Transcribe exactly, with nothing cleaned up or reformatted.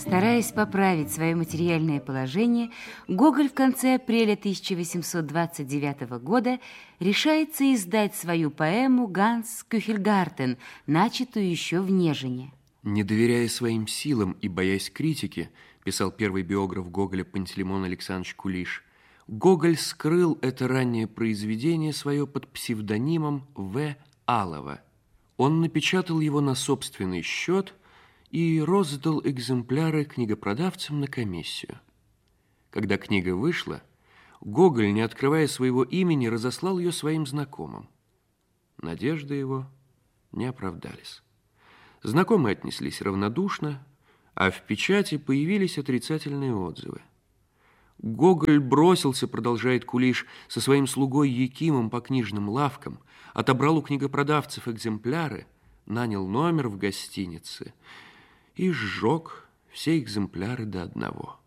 Стараясь поправить свое материальное положение, Гоголь в конце апреля тысяча восемьсот двадцать девятого года решается издать свою поэму «Ганс Кюхельгартен», начатую еще в Нежине. Не доверяя своим силам и боясь критики, писал первый биограф Гоголя Пантелеймон Александрович Кулиш, Гоголь скрыл это раннее произведение свое под псевдонимом В. Алова. Он напечатал его на собственный счет и роздал экземпляры книгопродавцам на комиссию. Когда книга вышла, Гоголь, не открывая своего имени, разослал ее своим знакомым. Надежды его не оправдались. Знакомые отнеслись равнодушно, а в печати появились отрицательные отзывы. Гоголь бросился, продолжает Кулиш, со своим слугой Якимом по книжным лавкам, отобрал у книгопродавцев экземпляры, нанял номер в гостинице и сжег все экземпляры до одного.